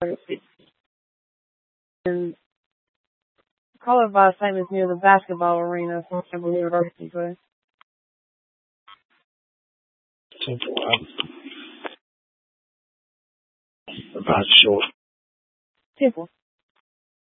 And colored by the same as near the basketball arena from Campbell University. So. About short. Temple.